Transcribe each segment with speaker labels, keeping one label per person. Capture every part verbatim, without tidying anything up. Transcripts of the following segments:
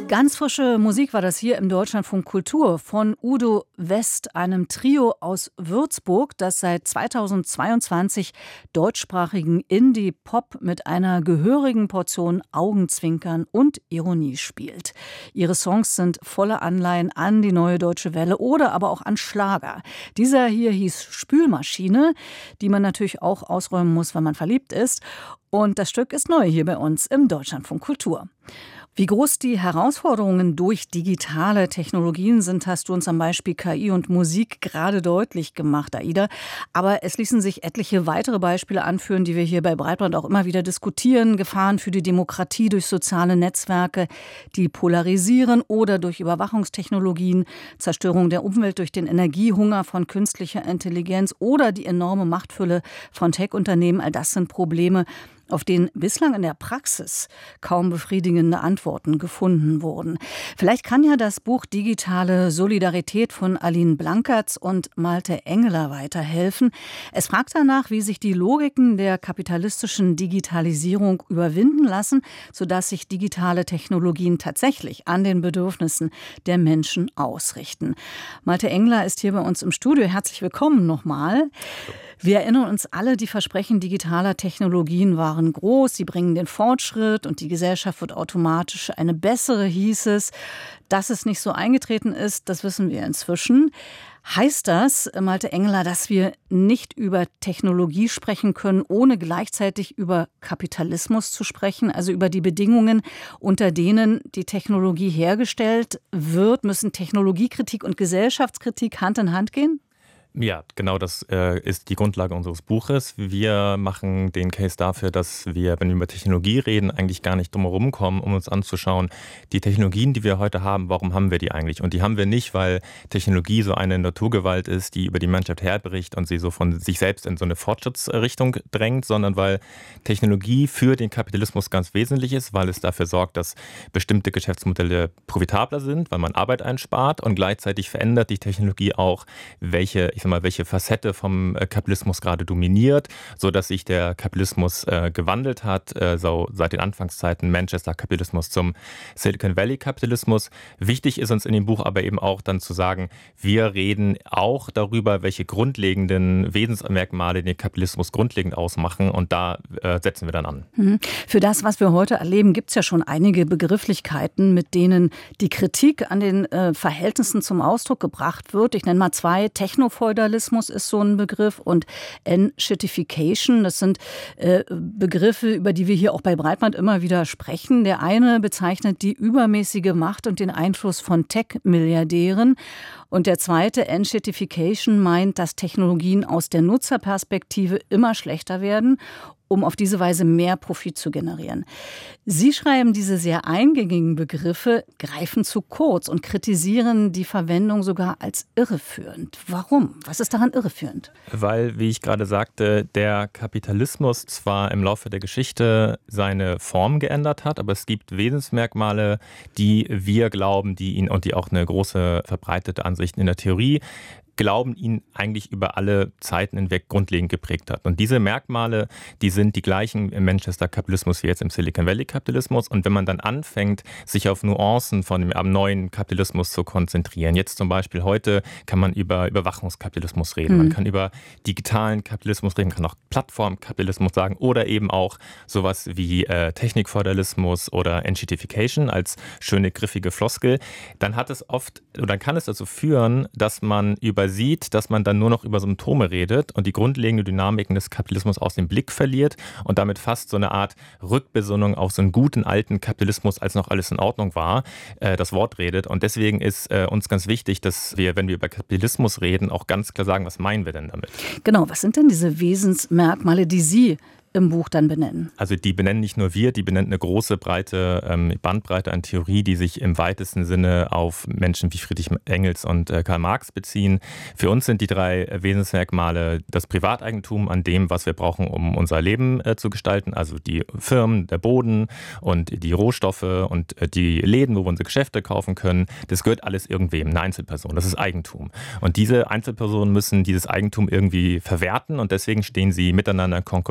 Speaker 1: Ganz frische Musik war das hier im Deutschlandfunk Kultur von Udo West, einem Trio aus Würzburg, das seit zweitausendzweiundzwanzig deutschsprachigen Indie-Pop mit einer gehörigen Portion Augenzwinkern und Ironie spielt. Ihre Songs sind volle Anleihen an die Neue Deutsche Welle oder aber auch an Schlager. Dieser hier hieß Spülmaschine, die man natürlich auch ausräumen muss, wenn man verliebt ist. Und das Stück ist neu hier bei uns im Deutschlandfunk Kultur. Wie groß die Herausforderungen durch digitale Technologien sind, hast du uns am Beispiel K I und Musik gerade deutlich gemacht, Aida. Aber es ließen sich etliche weitere Beispiele anführen, die wir hier bei Breitband auch immer wieder diskutieren. Gefahren für die Demokratie durch soziale Netzwerke, die polarisieren, oder durch Überwachungstechnologien, Zerstörung der Umwelt durch den Energiehunger von künstlicher Intelligenz oder die enorme Machtfülle von Tech-Unternehmen. All das sind Probleme, auf denen bislang in der Praxis kaum befriedigende Antworten gefunden wurden. Vielleicht kann ja das Buch Digitale Solidarität von Aline Blankertz und Malte Engeler weiterhelfen. Es fragt danach, wie sich die Logiken der kapitalistischen Digitalisierung überwinden lassen, sodass sich digitale Technologien tatsächlich an den Bedürfnissen der Menschen ausrichten. Malte Engeler ist hier bei uns im Studio. Herzlich willkommen nochmal. Wir erinnern uns alle, die Versprechen digitaler Technologien waren groß. Sie bringen den Fortschritt und die Gesellschaft wird automatisch eine bessere, hieß es. Dass es nicht so eingetreten ist, das wissen wir inzwischen. Heißt das, Malte Engeler, dass wir nicht über Technologie sprechen können, ohne gleichzeitig über Kapitalismus zu sprechen? Also über die Bedingungen, unter denen die Technologie hergestellt wird? Müssen Technologiekritik und Gesellschaftskritik Hand in Hand gehen?
Speaker 2: Ja, genau, das äh, ist die Grundlage unseres Buches. Wir machen den Case dafür, dass wir, wenn wir über Technologie reden, eigentlich gar nicht drum herum kommen, um uns anzuschauen, die Technologien, die wir heute haben, warum haben wir die eigentlich? Und die haben wir nicht, weil Technologie so eine Naturgewalt ist, die über die Menschheit herbricht und sie so von sich selbst in so eine Fortschrittsrichtung drängt, sondern weil Technologie für den Kapitalismus ganz wesentlich ist, weil es dafür sorgt, dass bestimmte Geschäftsmodelle profitabler sind, weil man Arbeit einspart, und gleichzeitig verändert die Technologie auch, welche ich sag mal, welche Facette vom Kapitalismus gerade dominiert, sodass sich der Kapitalismus äh, gewandelt hat, äh, so seit den Anfangszeiten Manchester-Kapitalismus zum Silicon Valley-Kapitalismus. Wichtig ist uns in dem Buch aber eben auch dann zu sagen, wir reden auch darüber, welche grundlegenden Wesensmerkmale den Kapitalismus grundlegend ausmachen, und da äh, setzen wir dann an.
Speaker 1: Mhm. Für das, was wir heute erleben, gibt es ja schon einige Begrifflichkeiten, mit denen die Kritik an den äh, Verhältnissen zum Ausdruck gebracht wird. Ich nenne mal zwei: Technofeudalismus ist so ein Begriff und N-Shittification. Das sind äh, Begriffe, über die wir hier auch bei Breitband immer wieder sprechen. Der eine bezeichnet die übermäßige Macht und den Einfluss von Tech-Milliardären. Und der zweite, N-Shittification, meint, dass Technologien aus der Nutzerperspektive immer schlechter werden, um auf diese Weise mehr Profit zu generieren. Sie schreiben, diese sehr eingängigen Begriffe greifen zu kurz und kritisieren die Verwendung sogar als irreführend. Warum? Was ist daran irreführend?
Speaker 2: Weil, wie ich gerade sagte, der Kapitalismus zwar im Laufe der Geschichte seine Form geändert hat, aber es gibt Wesensmerkmale, die wir glauben, die ihn und die auch eine große verbreitete Ansicht in der Theorie glauben, ihn eigentlich über alle Zeiten hinweg grundlegend geprägt hat. Und diese Merkmale, die sind die gleichen im Manchester-Kapitalismus wie jetzt im Silicon Valley-Kapitalismus. Und wenn man dann anfängt, sich auf Nuancen von dem am neuen Kapitalismus zu konzentrieren, jetzt zum Beispiel heute kann man über Überwachungskapitalismus reden, mhm. man kann über digitalen Kapitalismus reden, man kann auch Plattformkapitalismus sagen oder eben auch sowas wie äh, Technikfeudalismus oder Entitification als schöne, griffige Floskel, dann hat es oft, oder dann kann es dazu führen, dass man über sieht, dass man dann nur noch über Symptome redet und die grundlegende Dynamiken des Kapitalismus aus dem Blick verliert und damit fast so eine Art Rückbesinnung auf so einen guten alten Kapitalismus, als noch alles in Ordnung war, äh, das Wort redet. Und deswegen ist äh, uns ganz wichtig, dass wir, wenn wir über Kapitalismus reden, auch ganz klar sagen, was meinen wir denn damit?
Speaker 1: Genau, was sind denn diese Wesensmerkmale, die Sie im Buch dann benennen?
Speaker 2: Also die benennen nicht nur wir, die benennen eine große, breite ähm, Bandbreite an Theorie, die sich im weitesten Sinne auf Menschen wie Friedrich Engels und äh, Karl Marx beziehen. Für uns sind die drei Wesensmerkmale das Privateigentum an dem, was wir brauchen, um unser Leben äh, zu gestalten, also die Firmen, der Boden und die Rohstoffe und äh, die Läden, wo wir unsere Geschäfte kaufen können. Das gehört alles irgendwem, eine Einzelperson, das ist Eigentum. Und diese Einzelpersonen müssen dieses Eigentum irgendwie verwerten und deswegen stehen sie miteinander in Konkurrenz.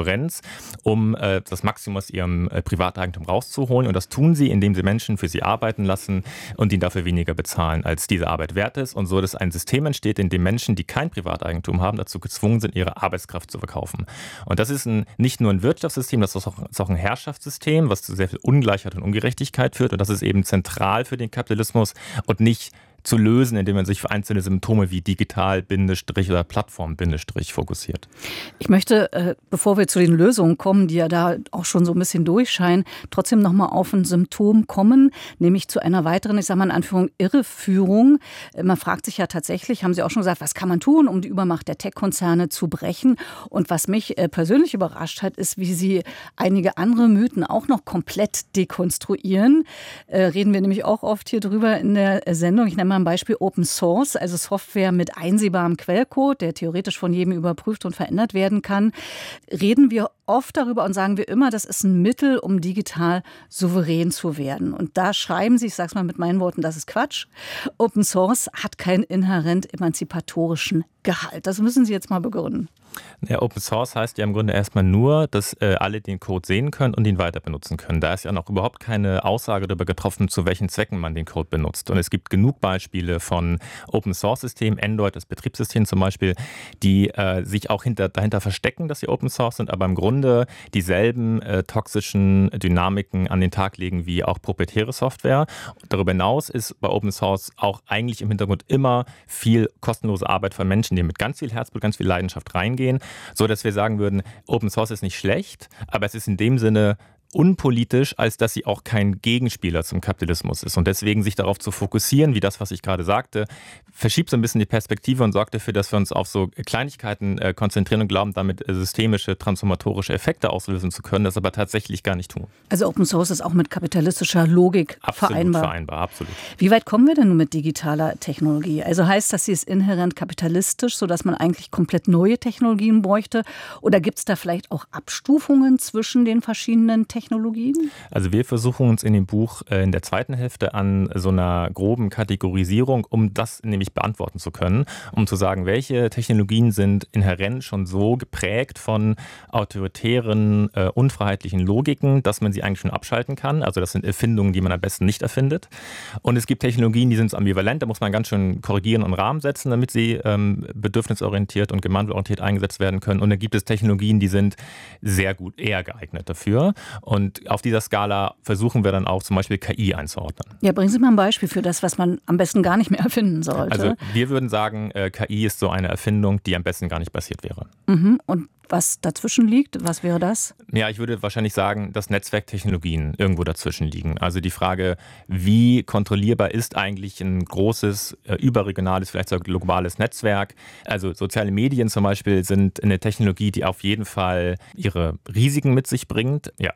Speaker 2: um äh, das Maximum aus ihrem äh, Privateigentum rauszuholen. Und das tun sie, indem sie Menschen für sie arbeiten lassen und ihnen dafür weniger bezahlen, als diese Arbeit wert ist. Und so, dass ein System entsteht, in dem Menschen, die kein Privateigentum haben, dazu gezwungen sind, ihre Arbeitskraft zu verkaufen. Und das ist ein, nicht nur ein Wirtschaftssystem, das ist auch, ist auch ein Herrschaftssystem, was zu sehr viel Ungleichheit und Ungerechtigkeit führt. Und das ist eben zentral für den Kapitalismus und nicht zu lösen, indem man sich für einzelne Symptome wie digital Bindestrich oder Plattform Bindestrich fokussiert.
Speaker 1: Ich möchte, äh, bevor wir zu den Lösungen kommen, die ja da auch schon so ein bisschen durchscheinen, trotzdem nochmal auf ein Symptom kommen, nämlich zu einer weiteren, ich sage mal in Anführung, Irreführung. Man fragt sich ja tatsächlich, haben Sie auch schon gesagt, was kann man tun, um die Übermacht der Tech-Konzerne zu brechen? Und was mich äh, persönlich überrascht hat, ist, wie Sie einige andere Mythen auch noch komplett dekonstruieren. Äh, reden wir nämlich auch oft hier drüber in der Sendung. Ich nenne mal ein Beispiel Open Source, also Software mit einsehbarem Quellcode, der theoretisch von jedem überprüft und verändert werden kann. Reden wir oft darüber und sagen wir immer, das ist ein Mittel, um digital souverän zu werden. Und da schreiben Sie, ich sage es mal mit meinen Worten, das ist Quatsch. Open Source hat keinen inhärent emanzipatorischen Gehalt. Das müssen Sie jetzt mal begründen.
Speaker 2: Ja, Open Source heißt ja im Grunde erstmal nur, dass äh, alle den Code sehen können und ihn weiter benutzen können. Da ist ja noch überhaupt keine Aussage darüber getroffen, zu welchen Zwecken man den Code benutzt. Und es gibt genug Beispiele von Open Source Systemen, Android, das Betriebssystem zum Beispiel, die äh, sich auch hinter, dahinter verstecken, dass sie Open Source sind, aber im Grunde dieselben äh, toxischen Dynamiken an den Tag legen wie auch proprietäre Software. Darüber hinaus ist bei Open Source auch eigentlich im Hintergrund immer viel kostenlose Arbeit von Menschen, die mit ganz viel Herzblut, ganz viel Leidenschaft reingehen, so dass wir sagen würden, Open Source ist nicht schlecht, aber es ist in dem Sinne unpolitisch, als dass sie auch kein Gegenspieler zum Kapitalismus ist. Und deswegen sich darauf zu fokussieren, wie das, was ich gerade sagte, verschiebt so ein bisschen die Perspektive und sorgt dafür, dass wir uns auf so Kleinigkeiten äh, konzentrieren und glauben, damit äh, systemische, transformatorische Effekte auslösen zu können, das aber tatsächlich gar nicht tun.
Speaker 1: Also Open Source ist auch mit kapitalistischer Logik
Speaker 2: absolut
Speaker 1: vereinbar.
Speaker 2: vereinbar, absolut.
Speaker 1: Wie weit kommen wir denn nun mit digitaler Technologie? Also heißt das, sie ist inhärent kapitalistisch, sodass man eigentlich komplett neue Technologien bräuchte? Oder gibt es da vielleicht auch Abstufungen zwischen den verschiedenen Technologien?
Speaker 2: Also wir versuchen uns in dem Buch äh, in der zweiten Hälfte an so einer groben Kategorisierung, um das nämlich beantworten zu können, um zu sagen, welche Technologien sind inhärent schon so geprägt von autoritären, äh, unfreiheitlichen Logiken, dass man sie eigentlich schon abschalten kann. Also das sind Erfindungen, die man am besten nicht erfindet. Und es gibt Technologien, die sind ambivalent, da muss man ganz schön korrigieren und Rahmen setzen, damit sie ähm, bedürfnisorientiert und gemeinwohlorientiert eingesetzt werden können. Und dann gibt es Technologien, die sind sehr gut, eher geeignet dafür. Und auf dieser Skala versuchen wir dann auch zum Beispiel K I einzuordnen.
Speaker 1: Ja, bringen Sie mal ein Beispiel für das, was man am besten gar nicht mehr erfinden sollte.
Speaker 2: Also wir würden sagen, K I ist so eine Erfindung, die am besten gar nicht passiert wäre.
Speaker 1: Mhm. Und was dazwischen liegt, was wäre das?
Speaker 2: Ja, ich würde wahrscheinlich sagen, dass Netzwerktechnologien irgendwo dazwischen liegen. Also die Frage, wie kontrollierbar ist eigentlich ein großes, überregionales, vielleicht sogar globales Netzwerk? Also soziale Medien zum Beispiel sind eine Technologie, die auf jeden Fall ihre Risiken mit sich bringt. Ja.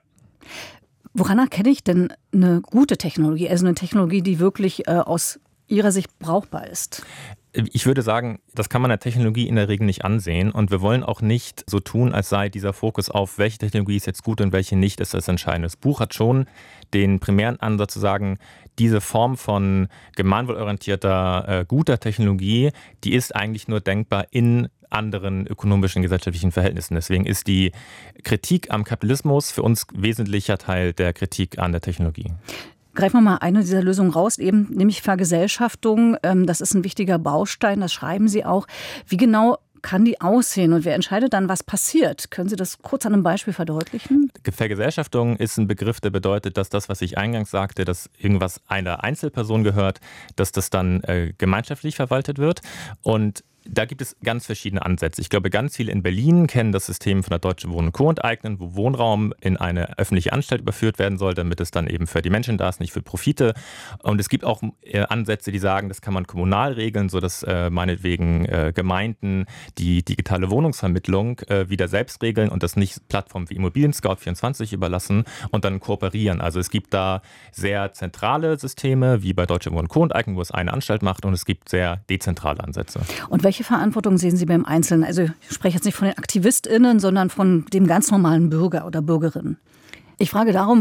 Speaker 1: Woran erkenne ich denn eine gute Technologie, also eine Technologie, die wirklich äh, aus Ihrer Sicht brauchbar ist?
Speaker 2: Ich würde sagen, das kann man der Technologie in der Regel nicht ansehen und wir wollen auch nicht so tun, als sei dieser Fokus auf, welche Technologie ist jetzt gut und welche nicht, ist das Entscheidende. Das Buch hat schon den primären Ansatz zu sagen, diese Form von gemeinwohlorientierter, äh, guter Technologie, die ist eigentlich nur denkbar in anderen ökonomischen, gesellschaftlichen Verhältnissen. Deswegen ist die Kritik am Kapitalismus für uns wesentlicher Teil der Kritik an der Technologie.
Speaker 1: Greifen wir mal eine dieser Lösungen raus, eben nämlich Vergesellschaftung. Das ist ein wichtiger Baustein, das schreiben Sie auch. Wie genau kann die aussehen und wer entscheidet dann, was passiert? Können Sie das kurz an einem Beispiel verdeutlichen?
Speaker 2: Vergesellschaftung ist ein Begriff, der bedeutet, dass das, was ich eingangs sagte, dass irgendwas einer Einzelperson gehört, dass das dann äh, gemeinschaftlich verwaltet wird. Und da gibt es ganz verschiedene Ansätze. Ich glaube, ganz viele in Berlin kennen das System von der Deutschen Wohnen und Co. enteignen, wo Wohnraum in eine öffentliche Anstalt überführt werden soll, damit es dann eben für die Menschen da ist, nicht für Profite. Und es gibt auch äh, Ansätze, die sagen, das kann man kommunal regeln, sodass äh, meinetwegen äh, Gemeinden die digitale Wohnungsvermittlung äh, wieder selbst regeln und das nicht Plattformen wie Immobilien Scout vierundzwanzig überlassen und dann kooperieren. Also es gibt da sehr zentrale Systeme, wie bei Deutsche Wohnen und Co. enteignen, wo es eine Anstalt macht und es gibt sehr dezentrale Ansätze.
Speaker 1: Und welche Verantwortung sehen Sie beim Einzelnen? Also ich spreche jetzt nicht von den AktivistInnen, sondern von dem ganz normalen Bürger oder Bürgerin. Ich frage darum, weil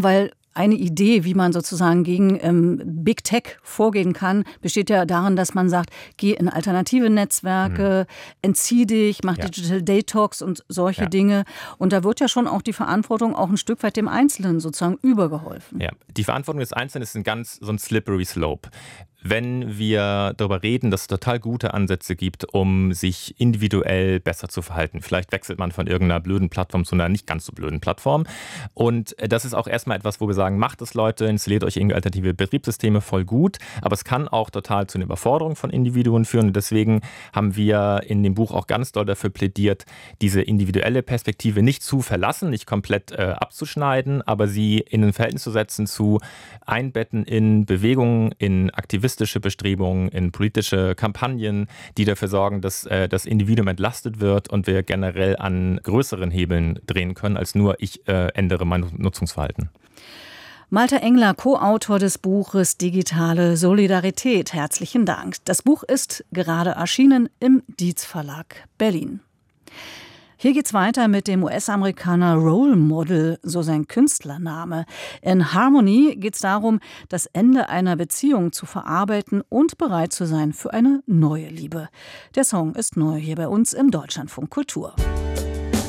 Speaker 1: eine Idee, wie man sozusagen gegen ähm, Big Tech vorgehen kann, besteht ja darin, dass man sagt, geh in alternative Netzwerke, mhm. entzieh dich, mach ja. Digital Detox und solche ja. Dinge. Und da wird ja schon auch die Verantwortung auch ein Stück weit dem Einzelnen sozusagen übergeholfen.
Speaker 2: Ja, die Verantwortung des Einzelnen ist ein ganz so ein slippery slope. Wenn wir darüber reden, dass es total gute Ansätze gibt, um sich individuell besser zu verhalten. Vielleicht wechselt man von irgendeiner blöden Plattform zu einer nicht ganz so blöden Plattform. Und das ist auch erstmal etwas, wo wir sagen, macht es Leute, installiert euch irgendwie alternative Betriebssysteme, voll gut. Aber es kann auch total zu einer Überforderung von Individuen führen. Und deswegen haben wir in dem Buch auch ganz doll dafür plädiert, diese individuelle Perspektive nicht zu verlassen, nicht komplett äh, abzuschneiden, aber sie in ein Verhältnis zu setzen, zu einbetten in Bewegungen, in Aktivismus, Bestrebungen, in politische Kampagnen, die dafür sorgen, dass äh, das Individuum entlastet wird und wir generell an größeren Hebeln drehen können, als nur ich äh, ändere mein Nutzungsverhalten.
Speaker 1: Malte Engler, Co-Autor des Buches Digitale Solidarität. Herzlichen Dank. Das Buch ist gerade erschienen im Dietz Verlag Berlin. Hier geht's weiter mit dem U S-Amerikaner Role Model, so sein Künstlername. In Harmony geht's darum, das Ende einer Beziehung zu verarbeiten und bereit zu sein für eine neue Liebe. Der Song ist neu hier bei uns im Deutschlandfunk Kultur.